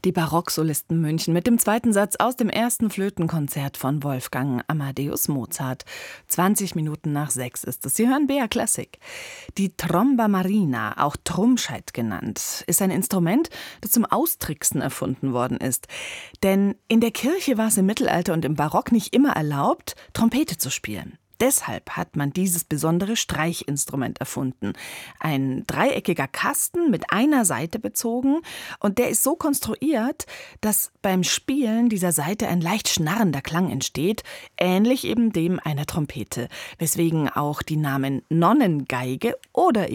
Die Barocksolisten München mit dem zweiten Satz aus dem ersten Flötenkonzert von Wolfgang Amadeus Mozart. 6:20 ist es. Sie hören BR Classic. Die Tromba Marina, auch Trummscheit genannt, ist ein Instrument, das zum Austricksen erfunden worden ist. Denn in der Kirche war es im Mittelalter und im Barock nicht immer erlaubt, Trompete zu spielen. Deshalb hat man dieses besondere Streichinstrument erfunden. Ein dreieckiger Kasten mit einer Saite bezogen, und der ist so konstruiert, dass beim Spielen dieser Saite ein leicht schnarrender Klang entsteht, ähnlich eben dem einer Trompete, weswegen auch die Namen Nonnengeige oder